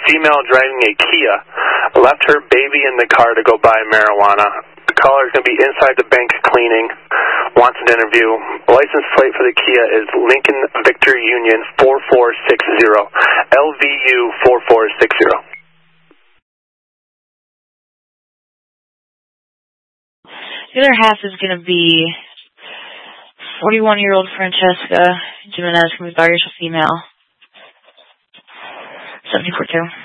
female driving a Kia left her baby in the car to go buy marijuana. The caller is going to be inside the bank cleaning, wants an interview. License plate for the Kia is Lincoln Victor Union 4460, LVU 4460. The other half is going to be 41-year-old Francesca Jimenez from Barrios, female, 74-2.